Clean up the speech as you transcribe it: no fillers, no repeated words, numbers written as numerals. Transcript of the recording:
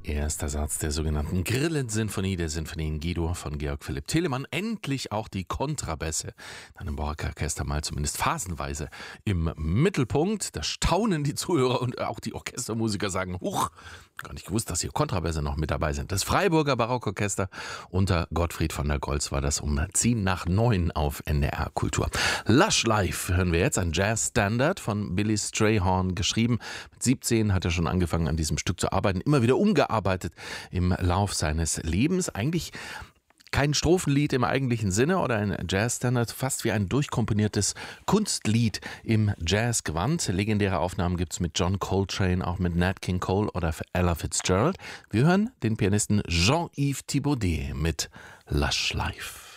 Erster Satz der sogenannten Grillensinfonie der Sinfonien G-Dur von Georg Philipp Telemann. Endlich auch die Kontrabässe. Dann im Barock-Orchester mal zumindest phasenweise im Mittelpunkt. Da staunen die Zuhörer und auch die Orchestermusiker sagen, huch, gar nicht gewusst, dass hier Kontrabässe noch mit dabei sind. Das Freiburger Barockorchester unter Gottfried von der Goltz war das um 10 nach 9 auf NDR Kultur. Lush Life hören wir jetzt, ein Jazz-Standard von Billy Strayhorn geschrieben. Mit 17 hat er schon angefangen, an diesem Stück zu arbeiten, immer wieder umgearbeitet im Lauf seines Lebens. Eigentlich kein Strophenlied im eigentlichen Sinne oder ein Jazz-Standard, fast wie ein durchkomponiertes Kunstlied im Jazzgewand. Legendäre Aufnahmen gibt es mit John Coltrane, auch mit Nat King Cole oder Ella Fitzgerald. Wir hören den Pianisten Jean-Yves Thibaudet mit Lush Life.